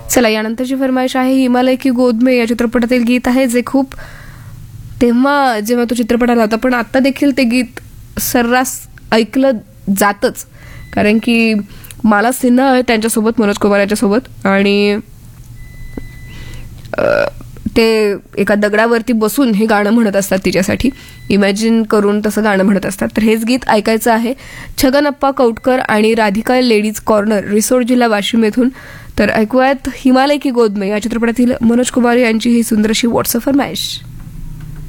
चला, यानंतरची फरमाईश आहे हिमालय की गोद में या चित्रपटातील गीत आहे, जे खूप जेव्हा तो चित्रपट आला होता, पण आता देखील ते गीत सर्रास ऐकलं जातच, कारण की माला सिन्हा आहे त्यांच्यासोबत, मनोज कुमार यांच्यासोबत, आणि ते एका दगडावरती बसून हे गाणं म्हणत असतात तिच्यासाठी, इमॅजिन करून तसं गाणं म्हणत असतात. तर हेच गीत ऐकायचं आहे छगनप्पा कौटकर आणि राधिका लेडीज कॉर्नर, रिसोड जिल्हा वाशिम येथून. तर ऐकूयात हिमालय की गोद में या चित्रपटातील मनोज कुमार यांची ही सुंदरशी व्हॉट्सअप फरमाईश.